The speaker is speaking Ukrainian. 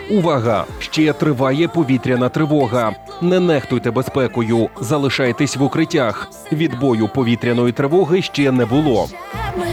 Увага! Ще триває повітряна тривога. Не нехтуйте безпекою, залишайтесь в укриттях. Відбою повітряної тривоги ще не було. Ми